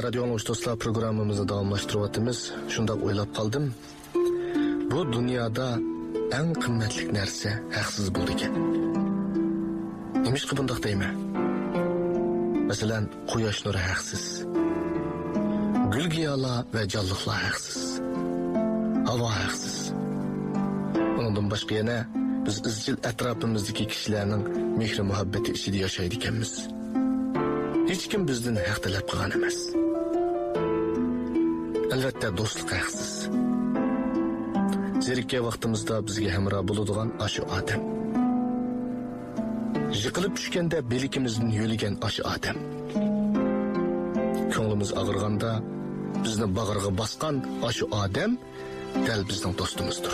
Radio Dostlar programımızı davamlaştırıvatımız. Şundaq oylap kaldım. Bu dünyada en kıymetli nerse haksız buldu eken. Nemiş ki bundaq deyme? Mesela quyosh nuri haksız. Gül giyala ve canlıklar haksız. Hava haksız. Ondan başka yana biz izchil etrafımızdaki kişilerinin mehri muhabbeti içinde yaşaydı ekanmiz. Hiç kim bizden haq talab qilgan emas. Albatta do'stlik haqsiz. Zerikka vaqtimizda bizga hamroh bo'ladigan ashu odam. Yiqilib tushganda belikimizdan yo'ligan ashu odam. Ko'nglimiz og'irganda bizni bag'riga bosgan ashu odam dal bizning do'stimizdir.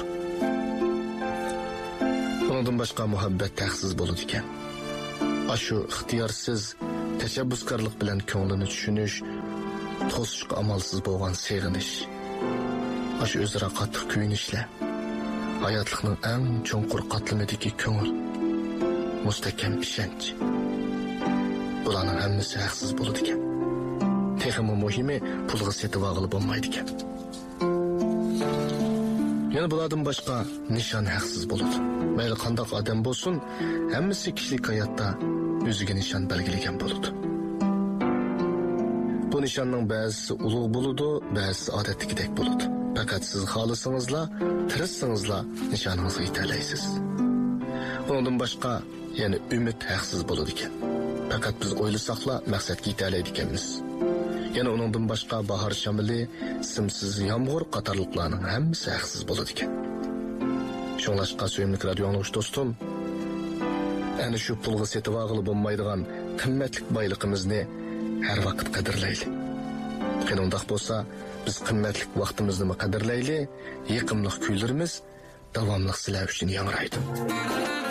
Bundan boshqa muhabbat haqsiz bo'ladi ekan. Ashu ixtiyorsiz tashabbuskorlik bilan ko'nglini tushunish, to'sishga amalsiz bo'lgan seg'inish. Ashu o'zaro qattiq kuyinishlar. Hayotlikning eng cho'nqur qatlamidagi ko'ngil, mustahkam ishonch. Bularning hammasi haqsiz bo'ladi ekan. Texmi muhimi pulga setib olib bo'lmaydi ekan. Yana bulardan boshqa nishon haqsiz bo'ladi. Mayli qanday odam bo'lsin, hammasi kishilik hayotda o'ziga nishon belgilagan bo'ladi. Bu nishonning ba'zisi ulug' bo'ladi, ba'zisi odatdagidek bo'ladi. Faqat siz xohlasangizlar, tirishsangizlar nishoningizga yeta olasiz. Bundan boshqa yana umid haqsiz bo'ladi ekan. Faqat biz o'ylasaqlar maqsadga yeta oladi ekanmiz. Yana uningdan boshqa bahor shamili, simsiz yomg'ir qatorliqlarning hammasi haqsiz bo'ladi ekan. Shunlashqa suyimli radio do'stim, ana shu pulga setib olib bo'lmaydigan qimmatli boyligimizni har vaqt qadrlaylik. Qanday bo'lsa, biz qimmatli vaqtimizni qadrlaylik, yiqimli kuylarimiz davomli sizlar uchun yangraydi.